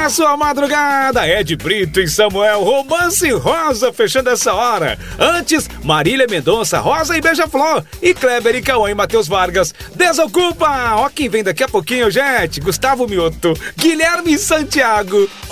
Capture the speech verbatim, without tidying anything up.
Na sua madrugada, Ed Brito e Samuel, Romance Rosa, fechando essa hora. Antes, Marília Mendonça, Rosa e Beija-Flor. E Kleber e Cauã e Matheus Vargas, Desocupa. Ó quem vem daqui a pouquinho, gente. Gustavo Mioto, Guilherme Santiago.